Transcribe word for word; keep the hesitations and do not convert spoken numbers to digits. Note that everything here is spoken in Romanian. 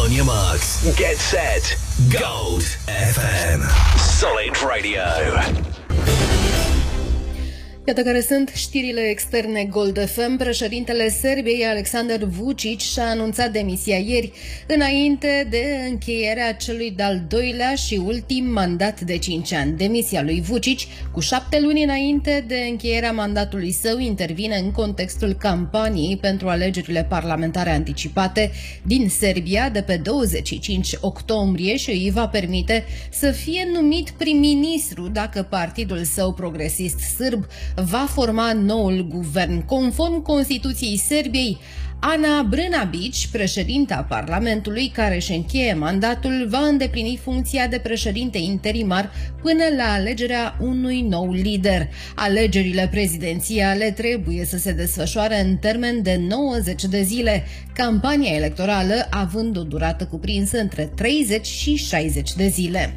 On your marks, get set, Gold F M. Solid Radio. Iată care sunt știrile externe Gold F M. Președintele Serbiei, Aleksandar Vučić, și-a anunțat demisia ieri, înainte de încheierea celui de-al doilea și ultim mandat de cinci ani. Demisia lui Vučić, cu șapte luni înainte de încheierea mandatului său, intervine în contextul campaniei pentru alegerile parlamentare anticipate din Serbia de pe douăzeci și cinci octombrie și îi va permite să fie numit prim-ministru dacă partidul său progresist sârb va forma noul guvern. Conform Constituției Serbiei, Ana Brnabić, președinta Parlamentului care își încheie mandatul, va îndeplini funcția de președinte interimar până la alegerea unui nou lider. Alegerile prezidențiale trebuie să se desfășoare în termen de nouăzeci de zile, campania electorală având o durată cuprinsă între treizeci și șaizeci de zile.